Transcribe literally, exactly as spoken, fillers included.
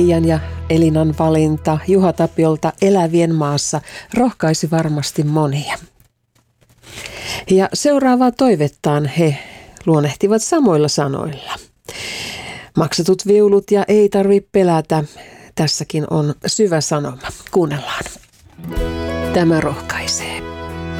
Ian ja Elinan valinta Juha Tapiolta Elävien maassa rohkaisi varmasti monia. Ja seuraavaa toivettaan he luonnehtivat samoilla sanoilla. Maksatut viulut ja ei tarvitse pelätä. Tässäkin on syvä sanoma. Kuunnellaan. Tämä rohkaisee.